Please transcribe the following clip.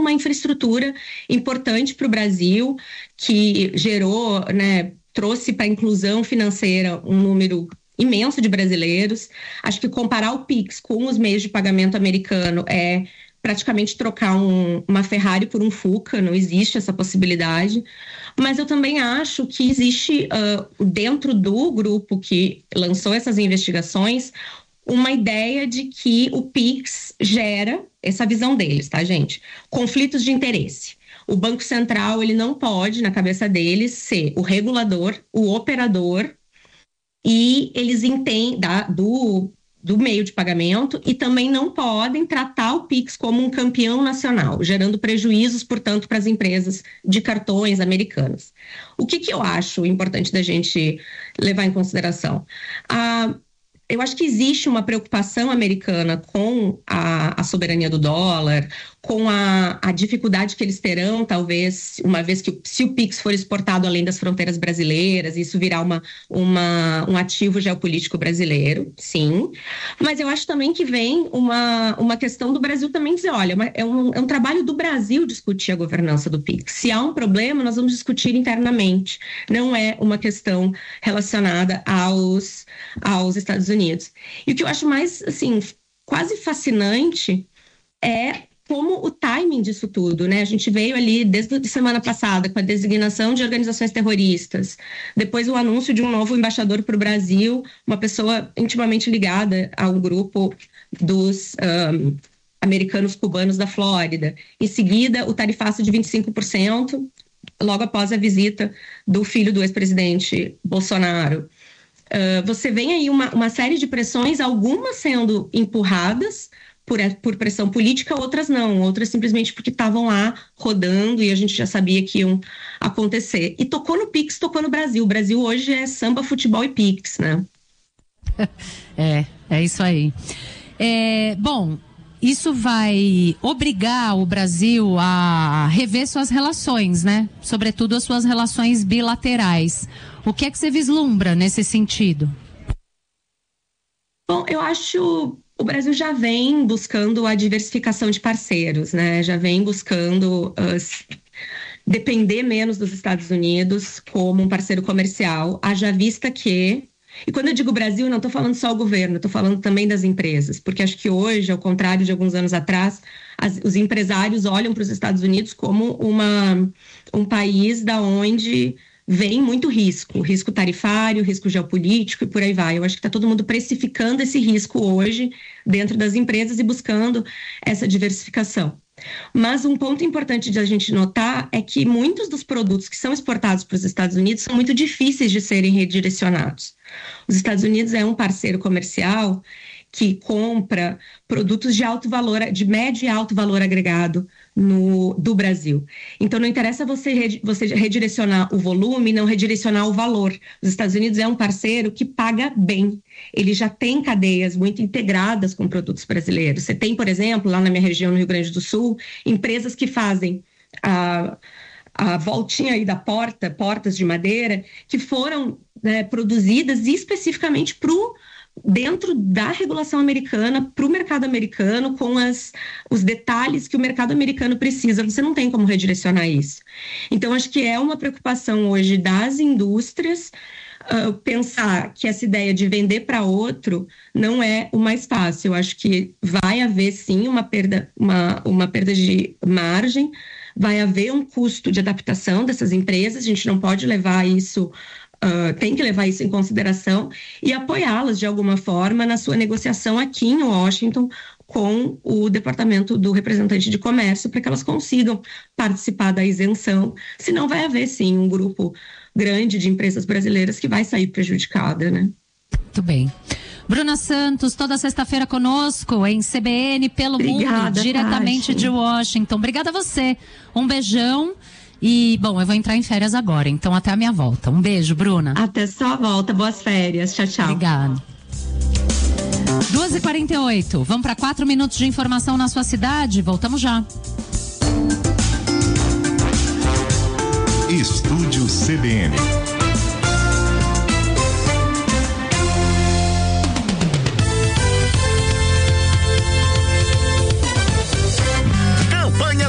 uma infraestrutura importante para o Brasil, que gerou, né, trouxe para a inclusão financeira um número imenso de brasileiros. Acho que comparar o Pix com os meios de pagamento americano é praticamente trocar uma Ferrari por um Fuca, não existe essa possibilidade. Mas eu também acho que existe, dentro do grupo que lançou essas investigações, uma ideia de que o Pix gera, essa visão deles, tá, gente? Conflitos de interesse. O Banco Central, ele não pode, na cabeça deles, ser o regulador, o operador, e eles entendem do meio de pagamento, e também não podem tratar o Pix como um campeão nacional, gerando prejuízos, portanto, para as empresas de cartões americanas. O que eu acho importante da gente levar em consideração? Eu acho que existe uma preocupação americana com a soberania do dólar, com a dificuldade que eles terão, talvez, uma vez que se o Pix for exportado além das fronteiras brasileiras, isso virá um ativo geopolítico brasileiro, sim. Mas eu acho também que vem uma questão do Brasil também dizer, olha, é um trabalho do Brasil discutir a governança do Pix. Se há um problema, nós vamos discutir internamente. Não é uma questão relacionada aos Estados Unidos. E o que eu acho mais, assim, quase fascinante é como o timing disso tudo, né? A gente veio ali desde a semana passada com a designação de organizações terroristas, depois o anúncio de um novo embaixador para o Brasil, uma pessoa intimamente ligada ao grupo dos americanos cubanos da Flórida. Em seguida, o tarifaço de 25%, logo após a visita do filho do ex-presidente Bolsonaro. Você vê aí uma série de pressões, algumas sendo empurradas por pressão política, outras não, outras simplesmente porque estavam lá rodando e a gente já sabia que iam acontecer. E tocou no Pix, tocou no Brasil. O Brasil hoje é samba, futebol e Pix, né? É isso aí. Bom, isso vai obrigar o Brasil a rever suas relações, né? Sobretudo as suas relações bilaterais. O que é que você vislumbra nesse sentido? Bom, eu acho o Brasil já vem buscando a diversificação de parceiros, né? Já vem buscando depender menos dos Estados Unidos como um parceiro comercial, haja vista que... E quando eu digo Brasil, não estou falando só o governo, estou falando também das empresas, porque acho que hoje, ao contrário de alguns anos atrás, os empresários olham para os Estados Unidos como um país da onde vem muito risco tarifário, risco geopolítico e por aí vai. Eu acho que está todo mundo precificando esse risco hoje dentro das empresas e buscando essa diversificação. Mas um ponto importante de a gente notar é que muitos dos produtos que são exportados para os Estados Unidos são muito difíceis de serem redirecionados. Os Estados Unidos é um parceiro comercial que compra produtos de alto valor, de médio e alto valor agregado do Brasil. Então não interessa você redirecionar o volume, não redirecionar o valor. Os Estados Unidos é um parceiro que paga bem. Ele já tem cadeias muito integradas com produtos brasileiros. Você tem, por exemplo, lá na minha região, no Rio Grande do Sul, empresas que fazem a voltinha aí da portas de madeira, que foram produzidas especificamente dentro da regulação americana, para o mercado americano, com os detalhes que o mercado americano precisa. Você não tem como redirecionar isso. Então, acho que é uma preocupação hoje das indústrias pensar que essa ideia de vender para outro não é o mais fácil. Eu acho que vai haver, sim, uma perda de margem, vai haver um custo de adaptação dessas empresas, a gente não pode levar isso... tem que levar isso em consideração e apoiá-las de alguma forma na sua negociação aqui em Washington com o Departamento do Representante de Comércio para que elas consigam participar da isenção, senão vai haver sim um grupo grande de empresas brasileiras que vai sair prejudicada, né? Muito bem. Bruna Santos, toda sexta-feira conosco em CBN pelo Obrigada, Mundo, diretamente Tati. de Washington. Obrigada a você. Um beijão. E, bom, eu vou entrar em férias agora, então até a minha volta. Um beijo, Bruna. Até sua volta. Boas férias. Tchau, tchau. Obrigada. 2h48. Vamos para 4 minutos de informação na sua cidade. Voltamos já. Estúdio CBN.